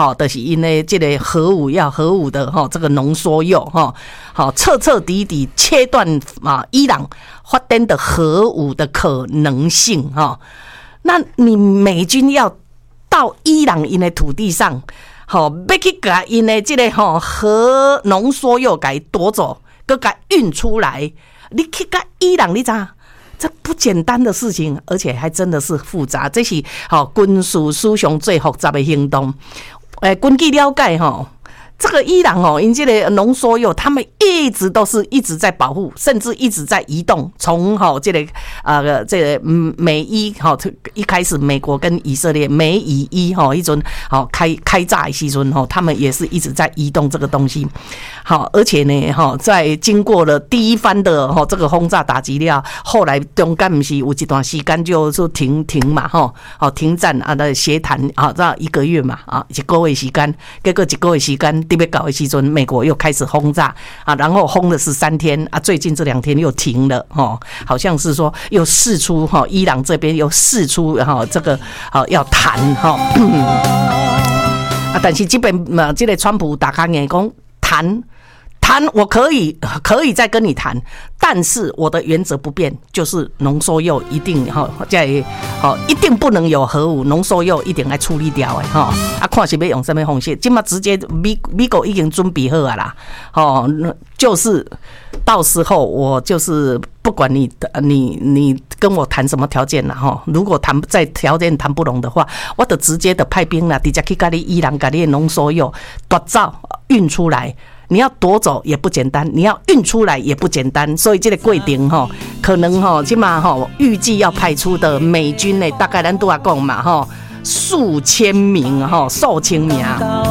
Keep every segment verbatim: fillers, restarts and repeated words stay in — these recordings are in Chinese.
好，就是因为这个核武要核武的哈，这个浓缩铀哈，好彻彻底底切断啊伊朗发展的核武的可能性哈。那你美军要到伊朗因的土地上，好要去把因的这个哈核浓缩铀给夺走，搁给运出来，你去跟伊朗你知道？这不简单的事情，而且还真的是复杂。这是好军事史上最复杂的行动。诶，根据了解哈，这个伊朗哦，因这个浓缩铀，他们一直都是一直在保护，甚至一直在移动。从哈这个呃这个美伊哈一开始，美国跟以色列美以伊哈一阵好开开炸的时阵哈，他们也是一直在移动这个东西。好，而且呢哈，在经过了第一番的哈这个轰炸打击了，后来中间不是有一段时间就是停停嘛哈，好停战啊的协谈啊，这一个月嘛啊一个月时间，结果一个月时间。特别搞的时阵，美国又开始轰炸啊，然后轰了十三天啊，最近这两天又停了哈，好像是说又释出哈，伊朗这边又释出哈这个啊要谈哈啊，但是这边呃这个川普打开眼讲谈。谈我可以可以再跟你谈，但是我的原则不变，就是浓缩铀一定哈在好一定不能有核武，浓缩铀一定要处理掉的哈啊，看是要用什么方式，今嘛直接美美国已经准备好啊啦，哦，就是到时候我就是不管你你你跟我谈什么条件啦哈，如果谈在条件谈不拢的话，我就直接的派兵啦，直接去跟你伊朗跟你浓缩铀夺走运出来。你要夺走也不简单，你要运出来也不简单，所以这个规定哈，可能哈，起码哈，预计要派出的美军呢，大概咱都要讲嘛哈，数千名哈，数千名。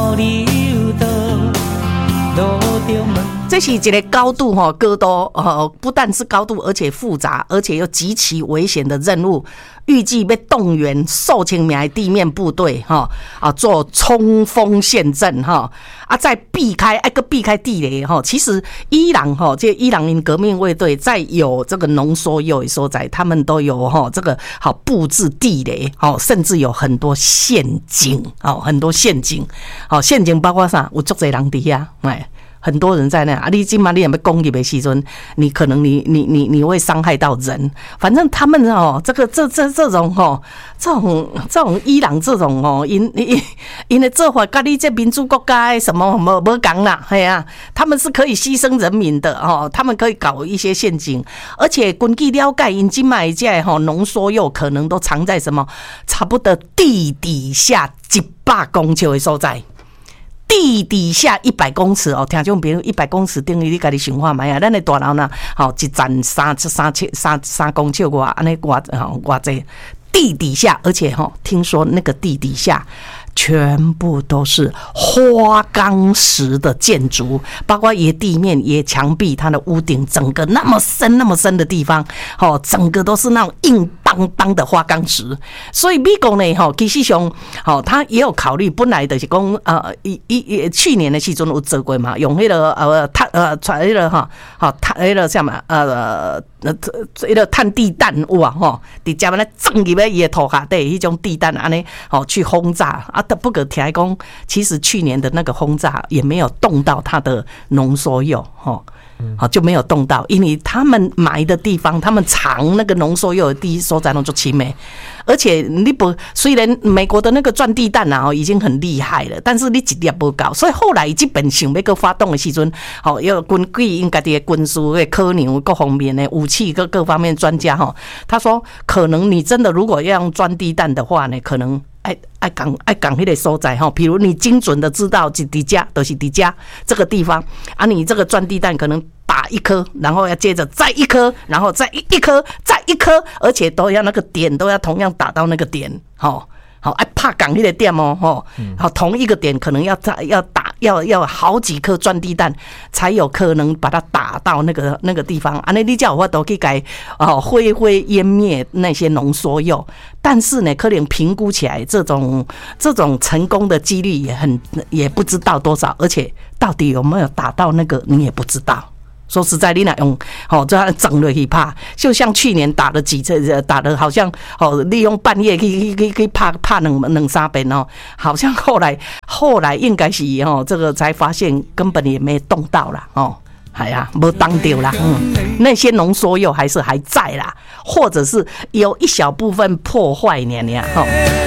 这是一个高度哈，高度呃，不但是高度，而且复杂，而且又极其危险的任务。预计要动员数千名的地面部队哈啊，做冲锋陷阵哈啊，再避开哎个避开地雷哈。其实伊朗哈，这伊朗人革命卫队在有这个浓缩铀的所在，他们都有哈这个好布置地雷哈，甚至有很多陷阱哦，很多陷阱哦，陷阱包括啥？有足侪人伫遐哎。很多人在那啊，你今嘛你也没攻击的时阵，你可能你你你你会伤害到人。反正他们哦，这个这这这种哦，这种这种伊朗这种哦，因因因的做法跟你这民主国家什么什么不讲啦，哎呀，他们是可以牺牲人民的哦，他们可以搞一些陷阱，而且根据了解，因今嘛这哈浓缩铀可能都藏在什么差不多地底下一百公尺的所在。地底下一百公尺哦，听众朋友，一百公尺等于你家己想法嘛呀？咱的大楼呢，好一层三三千三三公尺外，安尼外外这地底下，而且哈，听说那个地底下全部都是花岗石的建筑，包括也地面也墙壁，它的屋顶，整个那么深那么深的地方，哦，整个都是那种硬邦邦的花岗石。所以美国呢，哈，其实上，好，他也有考虑，本来就是讲，呃，一一去年的时阵有做过嘛，用那个呃碳呃传那个哈，好碳那个什么呃。呃，迄个碳地弹有啊吼，伫遮咧撞入咧伊的涂骹底，迄种地弹安尼吼去轰炸啊，不过听讲，其实去年的那个轰炸也没有动到它的浓缩铀吼。好就没有动到，因为他们埋的地方，他们藏那个浓缩铀的地所在拢就清美，而且你不虽然美国的那个钻地弹啊已经很厉害了，但是你一粒不够，所以后来基本想要去发动的时阵，好要根据因家己的军事的考量各方面的武器各各方面专家哈，他说可能你真的如果要用钻地弹的话呢，可能。爱爱讲爱讲迄个所在哈，比如你精准的知道是伫家，都是伫家这个地方啊，你这个钻地弹可能打一颗，然后要接着再一颗，然后再一颗，再一颗，而且都要那个点都要同样打到那个点，好，好爱怕讲迄个点哦，吼，好同一个点可能要要打要要好几颗钻地弹才有可能把它打到那个那个地方，安尼你才有法度去改哦灰灰湮灭那些浓缩铀。但是呢，可能评估起来，这种这种成功的几率也很也不知道多少，而且到底有没有打到那个，你也不知道。说实在，你那用哦，这样整了去怕，就像去年打了几次，打的好像哦，利用半夜去去去拍拍两两三遍哦，好像后来后。 后来应该是哦，这个才发现根本也没动到啦哦。哎呀，没当掉啦，嗯，那些浓缩铀还是还在啦，或者是有一小部分破坏呢，呢，哈。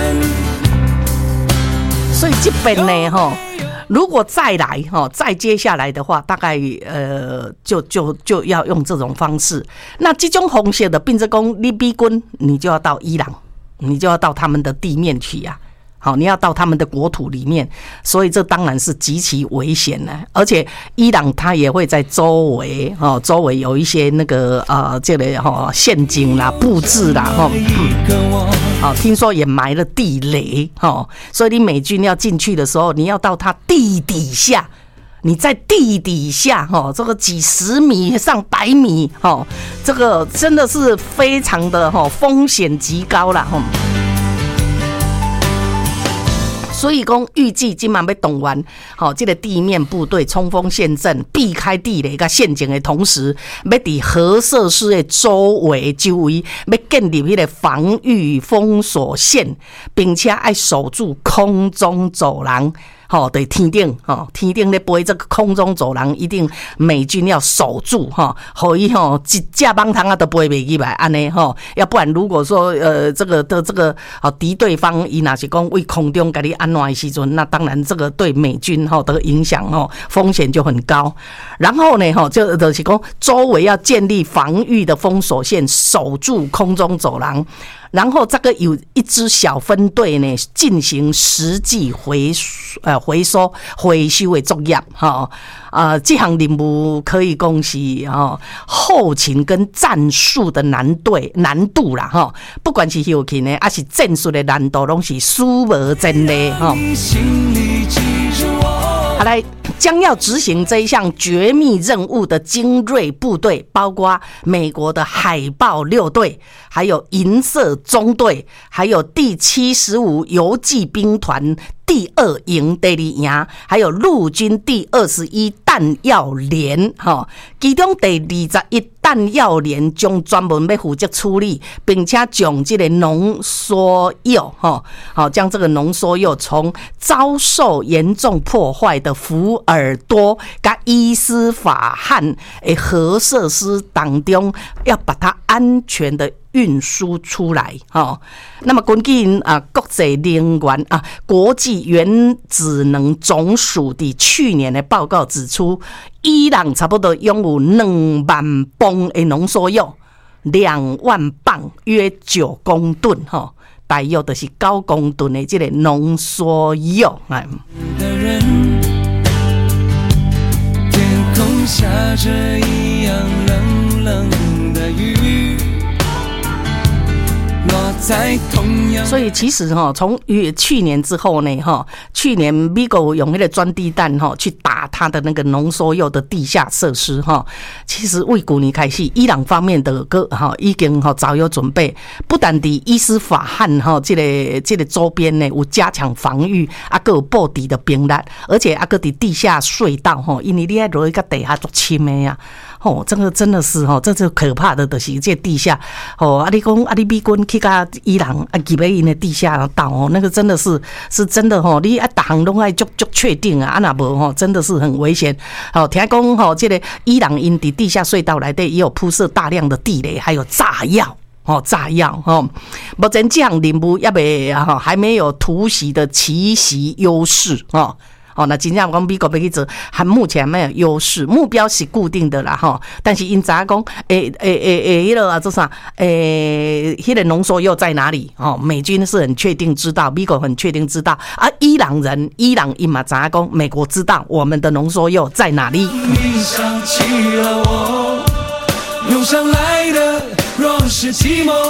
所以这边呢，哈，如果再来哈，再接下来的话，大概呃，就就就要用这种方式。那这种方式的，变成讲你美军，你就要到伊朗，你就要到他们的地面去啊。好，你要到他们的国土里面，所以这当然是极其危险的。而且伊朗它也会在周围，哦，周围有一些那个呃，这类哈陷阱啦、布置啦，哈，嗯，好，听说也埋了地雷，哈，所以你美军要进去的时候，你要到它地底下，你在地底下，哈，这个几十米、上百米，哈，这个真的是非常的哈风险极高啦，哈。所以讲，预计今晚要动员，好，这个地面部队冲锋陷阵，避开地雷跟陷阱的同时，要伫核设施的周围周围，要建立迄个防御封锁线，并且要守住空中走廊。好，对天顶，哈，天顶咧飞这个空中走廊，一定美军要守住，哈，可以哈，一架棒糖啊都飞袂起来，安尼哈，要不然如果说呃这个的这个啊敌对方伊若是讲为空中给你安暖的时阵，那当然这个对美军哈的影响哈风险就很高。然后呢哈，就就是讲周围要建立防御的封锁线，守住空中走廊。然后这个有一支小分队呢，进行实际回呃回收回收的作业哈啊、呃，这项任务可以讲是哈后勤跟战术的难对难度啦哈，不管是后勤呢，还是战术的难度，拢是数无真的哈。好来，将要执行这一项绝密任务的精锐部队，包括美国的海豹六队，还有银色中队，还有第七十五游骑兵团第二营第二营，还有陆军第二十一弹药连，哈，其中第二十一弹药连将专门要负责处理，并且将这个浓缩铀，哈，好，将这个浓缩铀从遭受严重破坏的福尔多跟伊斯法罕的核设施当中，要把它安全的运输出来，哈。那么根据啊国际能源啊国际原子能总署的去年的报告指出，伊朗差不多拥有两万磅的浓缩铀，两万磅约九公吨，哈，大约就是九公吨的这个浓缩铀，哎。天空下着一样冷冷的雨。所以其实哈，从去年之后呢，哈，去年美国用那个钻地弹哈去打它的那个浓缩铀的地下设施哈，其实为去年开始，伊朗方面的个哈已经哈早有准备，不但伫伊斯法罕哈这个这个周边呢有加强防御，啊个有布置的兵力，而且啊个伫地下隧道哈，因为你爱落去个地下做深的呀。哦，这个真的是哦，这就可怕的，就是这地下哦，啊，你讲啊，你美军去到伊朗啊，入去因的地下道哦，那个真的是是真的哦，你啊，逐项拢爱足足确定啊，啊那无吼，真的是很危险。好，听讲吼，这个伊朗因伫地下隧道内底也有铺设大量的地雷，还有炸药。哦，炸药哦，目前这项任务也未啊，还没有突袭的奇袭优势哦。哦，那真正讲美国要去做，还目前没有优势，目标是固定的啦哈。但是因知影讲，诶诶诶诶，迄个啊，做啥？诶，迄个浓缩铀在哪里？哦，美军是很确定知道，美国很确定知道，而伊朗人，伊朗因嘛知影讲，美国知道我们的浓缩铀在哪里。想起了我，涌上来的若是寂寞。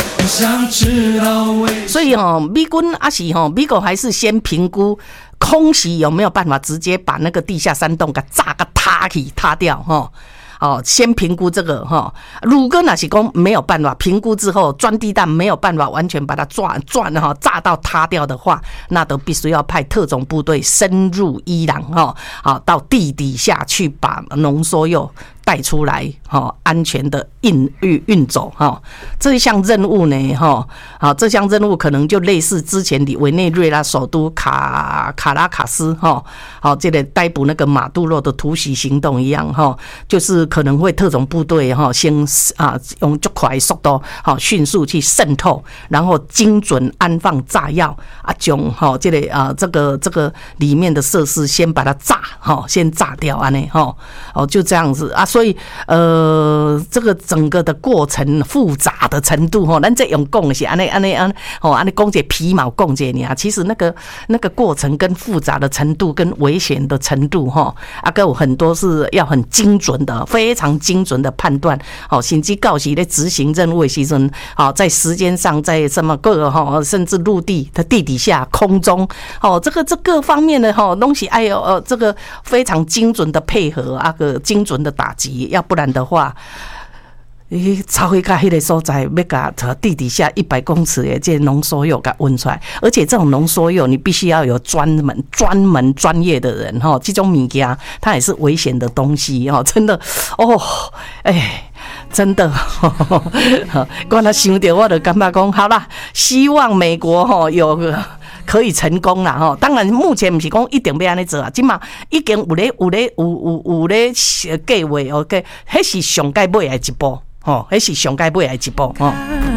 所以哦，美军啊是哦，美国还是先评估空袭有没有办法直接把那个地下山洞给炸个塌起塌掉哈。哦，先评估这个哈。如果那是讲没有办法评估之后，钻地弹没有办法完全把它转转哈炸到塌掉的话，那都必须要派特种部队深入伊朗哈，好到地底下去把浓缩铀带出来，哈，安全的运运运走，哈。这一项任务呢，哈，好，这项任务可能就类似之前的委内瑞拉首都卡卡拉卡斯，哈，好，这个逮捕那个马杜罗的突袭行动一样，哈，就是可能会特种部队，哈，先啊用最快速度，好，迅速去渗透，然后精准安放炸药啊，将哈这个啊这个这个里面的设施先把它炸，哈，先炸掉啊，呢，哈，哦，就这样子啊，所以呃，这个整个的过程复杂的程度，哈，咱这用讲的是安尼安尼安，哦，安尼讲这皮毛讲这呢，其实那个那个过程跟复杂的程度跟危险的程度，哈，啊，有很多是要很精准的，非常精准的判断，哦，甚至到时在执行任务的时阵，哦，在时间上，在什么各哈，甚至陆地的地底下、空中，哦，这个这各方面的哈东西，哎呦，呃，这个非常精准的配合啊，个精准的打击，要不然的话。伊超会到迄个所在，要甲地底下一百公尺的这浓缩铀给运出来，而且这种浓缩铀你必须要有专门、专门、专业的人哈，这种物件它也是危险的东西哈，真的哦，哎。真的，我那想到我就感觉讲，好啦，希望美国吼有可以成功啦吼。当然，目前不是讲一定要安尼做啊，即嘛已经有咧有咧有有有咧计划 ，OK， 迄是上界尾的一步，吼，迄是上界尾的一步，吼。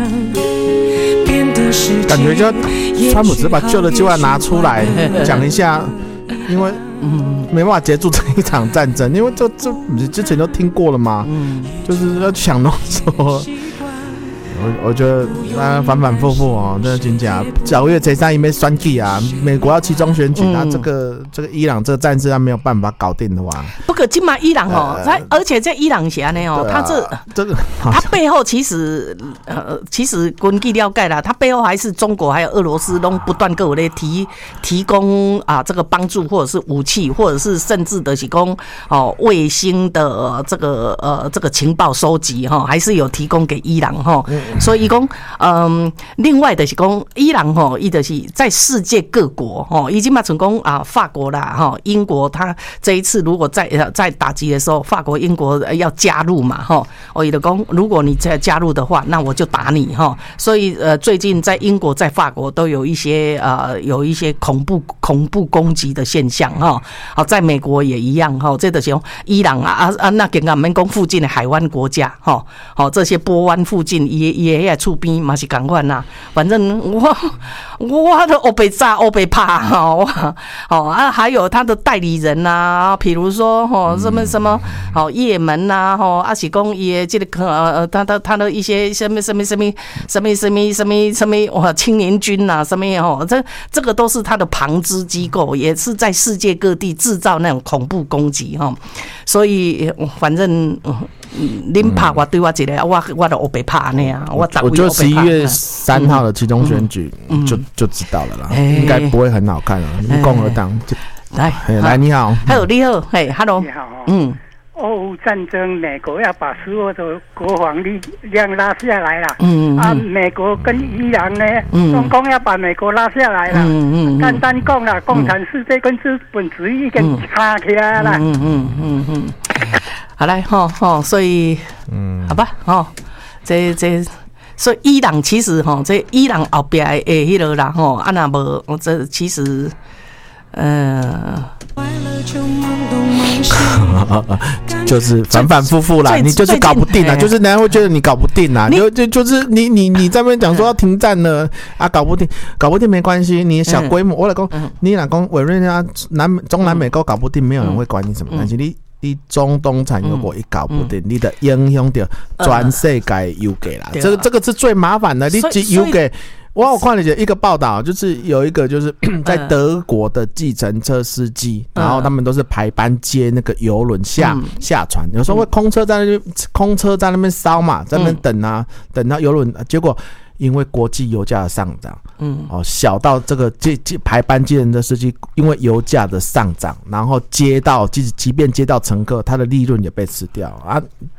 感觉就川普只是把旧的计划拿出来讲一下，因为。嗯，没办法结束这一场战争，因为这这你之前都听过了嘛，嗯，就是要想弄说，我我觉得啊反反复复哦，这真假，九月这三一没选举啊，美国要期中选举，那、嗯、这个这个伊朗这个战事他没有办法搞定的话， 不可今嘛伊朗哦，他、呃、而且在伊朗下呢哦，他这这个他背后其实呃其实根据了解啦，他背后还是中国还有俄罗斯都不断各有咧提提供啊这个帮助或者是武器，或者是甚至的是讲哦卫星的、呃、这个呃这个情报收集哈、哦，还是有提供给伊朗哈。哦嗯所以讲，嗯，另外的是讲，伊朗吼，伊就是在世界各国吼，已经嘛成功啊，法国啦，哈，英国，他这一次如果在在打击的时候，法国、英国要加入嘛，哈，我伊就讲，如果你再加入的话，那我就打你哈。所以呃，最近在英国、在法国都有一些呃，有一些恐怖恐怖攻击的现象哈。好，在美国也一样哈，这个是伊朗啊啊啊，那跟我们讲附近的海湾国家哈，好这些波湾附近也。也也厝边嘛是同款啦，反正我我的欧北炸欧北怕哈，哦啊，还有他的代理人呐、啊，比如说吼什么什么好也门呐，吼啊是讲伊这个呃他的他的一些什么什么什么什么什么什么什么哇青年军呐、啊，什么吼这这个都是他的旁支机构，也是在世界各地制造那种恐怖攻击哈，所以反正。您怕我对我一个，我我就我被怕那样，我我就十一月三号的期中选举就就知道了啦，应该不会很好看了。共和党来来你好， 还有你好，嘿 ，Hello， 你好，嗯，俄乌战争，美国要把所有的国防力量拉下来了，嗯啊，美国跟伊朗呢，中共要把美国拉下来了，嗯嗯，单单讲了，共产世界跟资本主义跟差起来了，嗯嗯嗯嗯。 好来吼吼，所以嗯，好吧吼，这这，所以伊朗其实吼，这伊朗后边的迄落啦吼，啊那无，这其实呃， 就是反反复复啦，你就是搞不定啦，就是人家会觉得你搞不定啦，就就就是你你你在那边讲说要停战了啊，搞不定，搞不定没关系，你小规模，我来讲，你来讲委任啊，南中南美洲搞不定，没有人会管你什么，但是你。你中东产油国一搞不定，嗯、你的影响到全世界油价啦，呃、这个这个是最麻烦的。你油价，我有看了一个报道，就是有一个就是在德国的计程车司机，呃、然后他们都是排班接那个邮轮下、嗯、下船，有时候会空车在那边空车在那边烧嘛，在那边等啊、嗯、等到邮轮，结果。因为国际油价的上涨，嗯，哦，小到这个接接排班接人的司机，因为油价的上涨，然后接到即即便接到乘客，他的利润也被吃掉啊。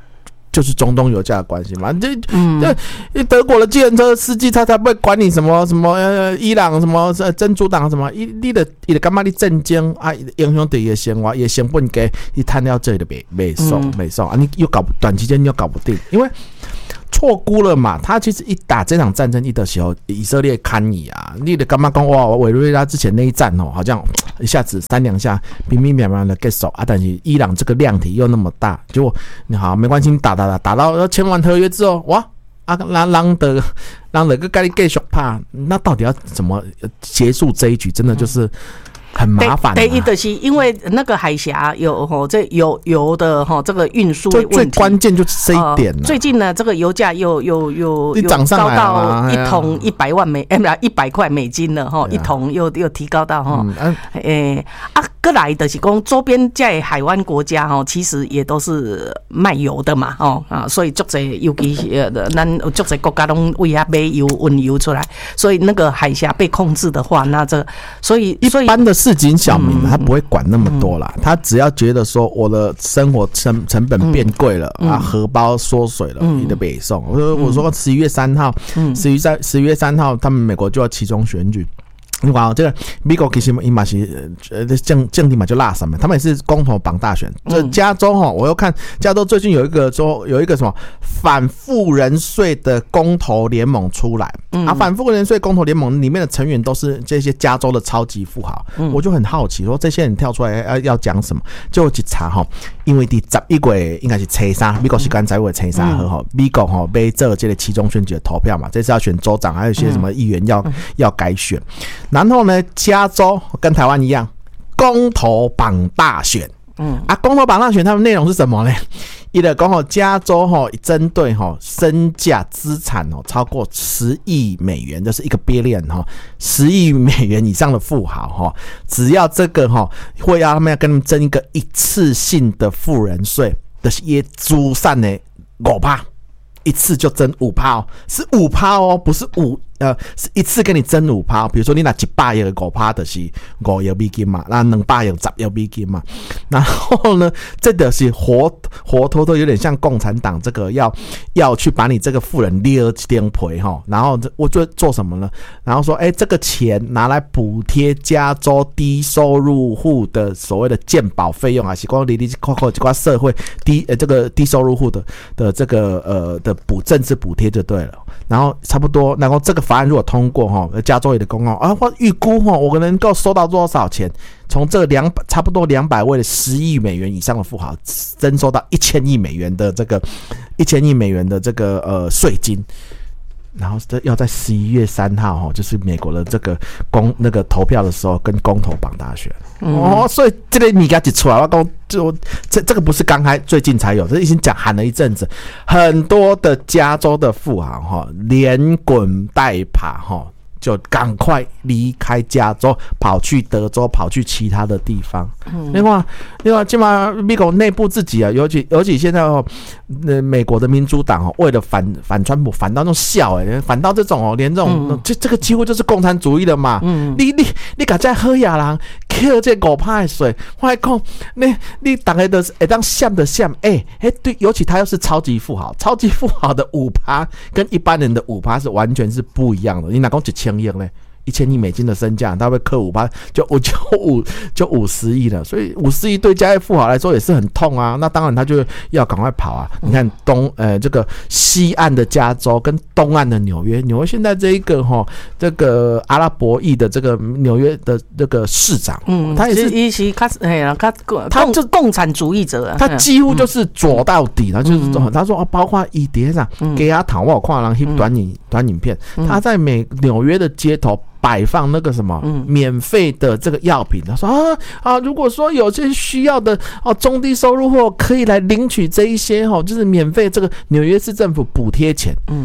就是中东油价的关系嘛，这这德国的计程车司机他才不会管你什么什么呃伊朗什么珍珠党什么，你你的你的干嘛你震惊啊，影响对伊的生活，伊的成本给你摊到这里的没没送没送啊，你又搞短期间你又搞不定，因为错估了嘛。他其实一打这场战争一的时候，以色列堪疑啊，你的干嘛讲哇，委内瑞拉之前那一战哦，好像一下子三两下平平မြန်မြန်的结束啊，但是伊朗这个量体又那么大，结果你好没关系，你打打打打到签完合约之后，哇啊，让让的让的个跟你继续打，那到底要怎么结束这一局？真的就是很麻烦、啊。 第一就是因为那个海峡有吼这油油的吼这个运输的问题， 最关键就是这一点、啊呃。最近呢，这个油价又又又又涨上来了， 高到一桶一百万美哎不一百块美金了哈，一桶又又提高到哈，嗯、诶啊，过来就是讲周边在海湾国家哈，其实也都是卖油的嘛哦啊，所以足侪尤其是咱有足侪国家拢为遐买油运油出来，所以那个海峡被控制的话，那这所以一般的市井小民他不会管那么多啦，嗯、他只要觉得说我的生活成成本变贵了、嗯、啊，荷包缩水了，你的北宋。我说我说十一月三号，十一三十一月三号，他们美国就要期中选举。你看哦，这个美国其实伊嘛是呃政政体嘛就拉什么，他们也是公投绑大选。这加州哈，我又看加州最近有一个州有一个什么反富人税的公投联盟出来，嗯、啊，反富人税公投联盟里面的成员都是这些加州的超级富豪，嗯、我就很好奇说这些人跳出来要要讲什么，就我去查哈，因为第十一月应该是初三，美国时间十一月初三号哈，美国哈被这这个期中选举的投票嘛，这次要选州长，还有一些什么议员要、嗯、要改选。然后呢，加州跟台湾一样，公投绑大选。嗯啊，公投绑大选，他们内容是什么呢？一的讲吼，加州吼针对吼身价资产哦超过十亿美元，就是一个 billion 哈，十亿美元以上的富豪哈，只要这个哈会要他们要跟他们征一个一次性的富人税，就是也租散的五趴，一次就征五趴哦，是五趴哦，不是五。呃，是一次给你增五趴，比如说你拿一百亿的五趴的是五亿美金嘛，那两百亿十亿美金嘛，然后呢，这个是活活脱脱有点像共产党这个要要去把你这个富人捏颠赔哈，然后我就做什么呢？然后说，哎、欸，这个钱拿来补贴加州低收入户的所谓的健保费用啊，是光里里扣扣几块社会低呃这个低收入户的的这个呃的补政治补贴就对了，然后差不多，然后这个法案如果通过哈，加州也的公告啊，我预估哈，我能够收到多少钱？从这两百差不多两百位的十亿美元以上的富豪，征收到一千亿美元的这个一千亿美元的这个呃税金。然后要在十一月三号哈，就是美国的这个公那个投票的时候，跟公投绑大选、嗯、哦，所以这个米给一出来，我讲就这这个不是刚开最近才有，这已经讲喊了一阵子，很多的加州的富豪哈，连滚带爬哈。就赶快离开加州，跑去德州，跑去其他的地方。嗯、另外，另外，起码美国内部自己啊，尤其尤其现在哦，呃，美国的民主党哦，为了反反川普，反到那种笑哎、欸，反到这种哦，连这种、嗯、这这个几乎就是共产主义了嘛。嗯、你你你敢在喝亚郎喝这五趴的水，我还讲你你大概的会当想的想，哎哎对，尤其他又是超级富豪，超级富豪的五趴跟一般人的五趴是完全是不一样的。你哪讲一千亿呢？一千亿美金的身价，他会扣五趴，就就五就五十亿了。所以五十亿对家富豪来说也是很痛啊。那当然他就要赶快跑啊。你看东呃这个西岸的加州跟东岸的纽约，纽约现在这一个哈这个阿拉伯裔的这个纽约的这个市长，嗯，他也是一些他哎呀他他就共产主义者， 他几乎就是左到底了，就是他说啊，包括以碟上给他讨我看了一短影短影片，他在美纽约的街头。摆放那个什么免费的这个药品，他说啊啊，如果说有些需要的哦中低收入户可以来领取这一些哈，就是免费这个纽约市政府补贴钱。嗯，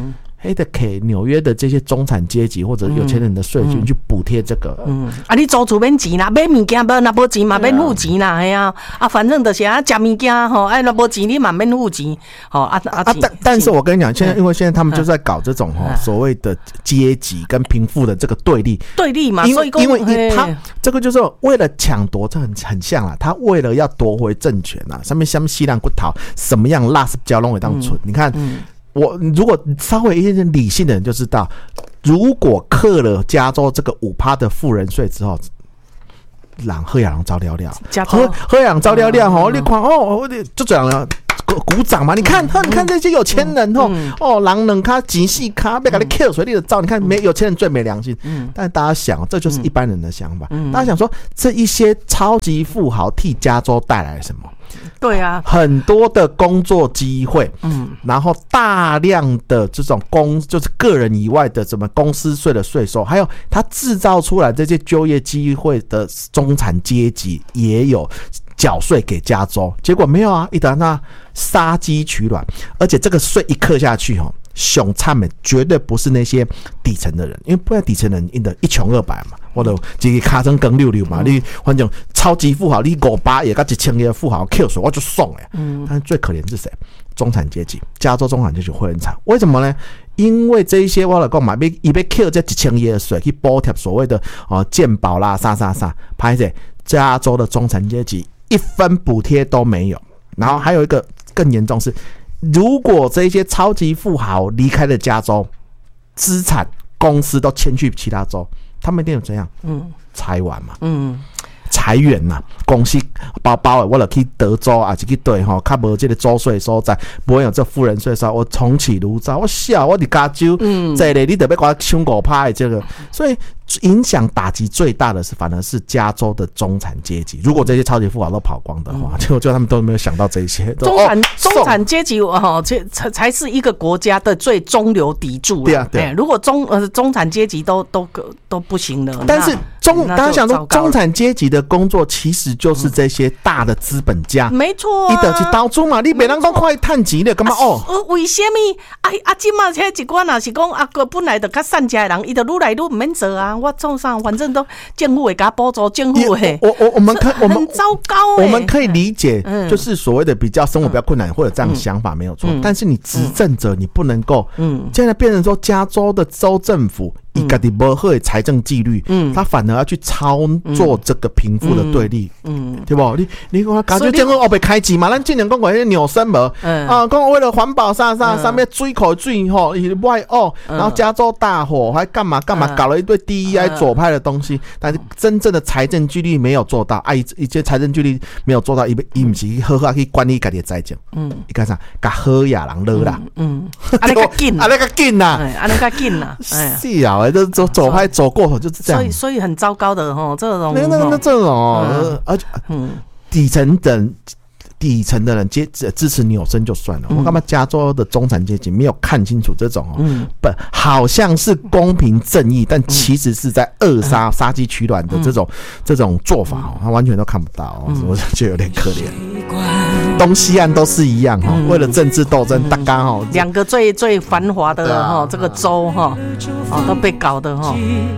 还得给纽约的这些中产阶级或者有钱人的税金去补贴这个。 嗯，啊，你租厝免钱啦，买物件无那无钱嘛，免付钱啦，系啊，啊，反正就是啊，食物件吼，哎，那无钱你嘛免付钱，吼啊啊。 啊，但但是我跟你讲，现在因为现在他们就在搞这种哈所谓的阶级跟贫富的这个对立， 对立嘛， 因为因为他嘿这个就是为了抢夺，这很很像啦，他为了要夺回政权啊，上面像西兰骨头什么样辣是交拢会当存，你看。嗯我如果稍微一点理性的人就知道，如果克了加州这个五趴的富人税之后，人喝亚人招了了，喝喝亚人招了了吼，你看哦，就这样了。鼓掌嘛！你看，你看这些有钱人哦，哦，人能卡极细卡，被给你 kill 水里的照，你看没有钱人最没良心。但大家想，这就是一般人的想法。大家想说，这一些超级富豪替加州带来什么？ 对啊， 很多的工作机会，嗯，然后大量的这种公就是个人以外的什么公司税的税收，还有他制造出来这些就业机会的中产阶级也有缴税给加州，结果没有啊，一等他杀鸡取卵，而且这个税一刻下去，哦，熊惨的绝对不是那些底层的人，因为不然底层人的一穷二白嘛，或者一个卡成更溜溜嘛，你反正超级富豪，你五百也跟一千个富豪 Q 水我就送哎，嗯，但是最可怜是谁？中产阶级，加州中产阶级会很惨，为什么呢？因为这一些我来讲嘛，伊要 Q 这一千亿的税去补贴所谓的哦健保啦，啥啥啥，拍者加州的中产阶级一分补贴都没有，然后还有一个更严重是。如果这些超级富豪离开了加州，资产公司都迁去其他州，他们一定有怎样？嗯，裁员嘛，嗯，裁员嘛，公司包包的，我了去德州啊，是去对吼，较无这个州税所在，不会有这富人税收，我重启炉灶，我笑，我伫加州，嗯，这里你得要给我抢五趴的这个，所以。影响打击最大的是，反而是加州的中产阶级。如果这些超级富豪都跑光的话，结果就他们都没有想到这些。 中产、哦、中产阶级哦，才才是一个国家的最中流砥柱。 对啊，对啊。 欸、如果中呃中产阶级都都都不行了， 但是中大家想说，中产阶级的工作其实就是这些大的资本家。 没错、啊， 你得去投资嘛，你别人讲快趁钱了，干嘛哦？ 呃，为什么？啊啊，今嘛这一寡若是讲啊，本来就较善家的人，伊就愈来愈唔免做啊。我总上反正都政府会给他补助，政府会。 我我我们可我们很糟糕、欸， 我们可以理解，就是所谓的比较生活比较困难，或者这样的想法没有错。嗯、但是你执政者，你不能够，嗯，现在变成说加州的州政府。伊家己无好的财政纪律，嗯，他反而要去操作这个贫富的对立，嗯，对不？你你讲加州政府后边开钱嘛？咱今年讲过迄个纽森无，嗯啊，讲为了环保啥啥上面水口水吼，伊外哦，然后加州大火还干嘛干嘛，搞了一堆 D E I 左派的东西，但是真正的财政纪律没有做到，啊，一些财政纪律没有做到，伊伊不是好好去管理家己的财政，嗯，伊干啥？甲好亚人勒啦，嗯， 安尼较紧， 安尼较紧呐， 安尼较紧呐， 是啊。这走走拍走过头就是这样， 所以所以很糟糕的哈，这种那那那这种哦，而且底层人底层的人接支持纽森就算了，我干嘛加州的中产阶级没有看清楚这种哦，不好像是公平正义，但其实是在扼杀杀鸡取卵的这种这种做法哦，他完全都看不到，我觉得有点可怜。东西岸都是一样哈，为了政治斗争，大家哈， 两个最最繁华的哈这个州哈，哦都被搞的哈。